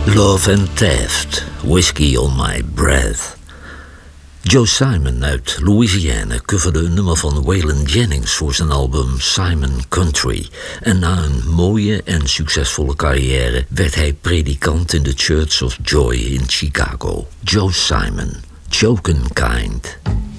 Love and Theft, Whiskey on My Breath. Joe Simon uit Louisiana coverde een nummer van Waylon Jennings voor zijn album Simon Country. En na een mooie en succesvolle carrière werd hij predikant in de Church of Joy in Chicago. Joe Simon, Jokin' Kind.